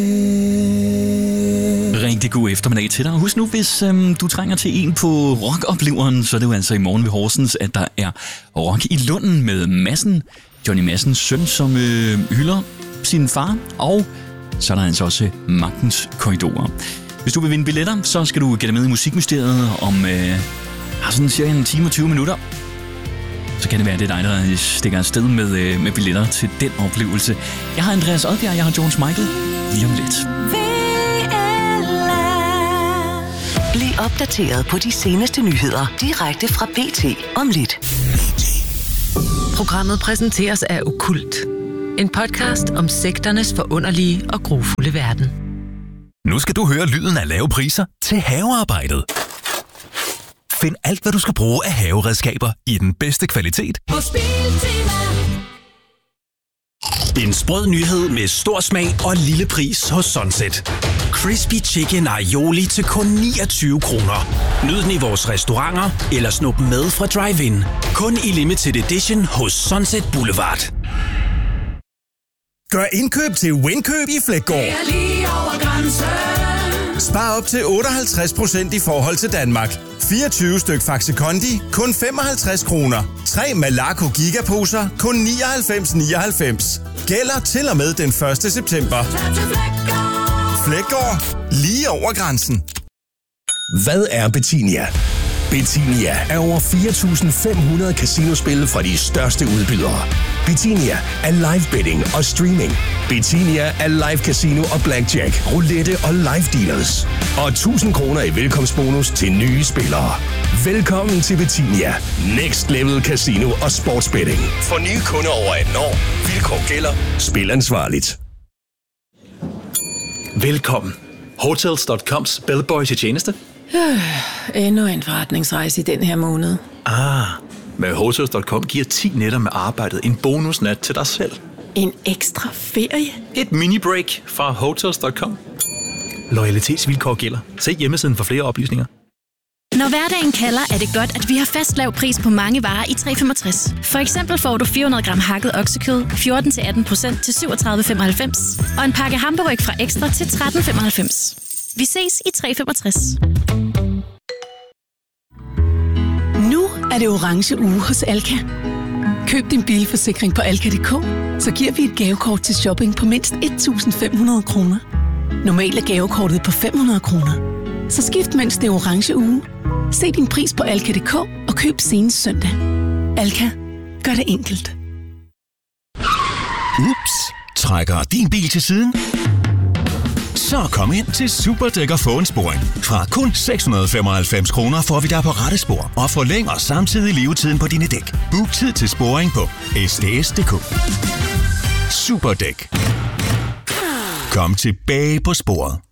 Rigtig god eftermiddag til dig. Husk nu, hvis du trænger til en på rockopleveren, så er det jo altså i morgen ved Horsens, at der er rock i Lunden med Madsen, Johnny Madsens søn, som hylder sin far, og så er der altså også Magtens Korridorer. Hvis du vil vinde billetter, så skal du gætte med i Musikmysteriet om sådan cirka en time og 20 minutter. Så kan det være, at det er dig, der stikker afsted med billetter til den oplevelse. Jeg har Andreas Odbjerg, jeg har Jones Michael. Lige om lidt. Bliv opdateret på de seneste nyheder direkte fra BT om lidt. Programmet præsenteres af Okkult. En podcast om sekternes forunderlige og grufulde verden. Nu skal du høre lyden af lave priser til havearbejdet. Find alt, hvad du skal bruge af haveredskaber i den bedste kvalitet. En sprød nyhed med stor smag og lille pris hos Sunset. Crispy Chicken Aioli til kun 29 kroner. Nyd den i vores restauranter eller snup med fra drive-in. Kun i limited edition hos Sunset Boulevard. Gør indkøb til Windkøb i Fleggaard. Spar op til 58% i forhold til Danmark. 24 styk Faxe Kondi, kun 55 kroner. 3 Malaco Gigaposer, kun 99,99. Gælder til og med den 1. september. Fleggaard, lige over grænsen. Hvad er Betinia? Betinia er over 4.500 casinospil fra de største udbydere. Betinia er live betting og streaming. Betinia er live casino og blackjack, roulette og live dealers. Og 1.000 kroner i velkomstbonus til nye spillere. Velkommen til Betinia. Next Level Casino og Sportsbetting. For nye kunder over 18 år. Vilkår gælder. Spil ansvarligt. Velkommen. Hotels.coms bellboy til tjeneste. Endnu en forretningsrejse i den her måned. Med Hotels.com giver 10 nætter med arbejdet en bonusnat til dig selv. En ekstra ferie? Et mini-break fra Hotels.com. Loyalitetsvilkår gælder. Se hjemmesiden for flere oplysninger. Når hverdagen kalder, er det godt, at vi har fast lav pris på mange varer i 365. For eksempel får du 400 gram hakket oksekød, 14-18% til 37,95. Og en pakke hamburg fra Ekstra til 13,95. Vi ses i 365. Nu er det orange uge hos Alka. Køb din bilforsikring på alka.dk, så giver vi et gavekort til shopping på mindst 1.500 kroner. Normalt er gavekortet på 500 kroner. Så skift mens det er orange uge. Se din pris på alka.dk og køb senest søndag. Alka. Gør det enkelt. Ups. Trækker din bil til siden? Så kom ind til Superdæk og få en sporing. Fra kun 695 kroner får vi dig på rette spor og forlænger samtidig levetiden på dine dæk. Book tid til sporing på sds.dk. Superdæk. Kom tilbage på sporet.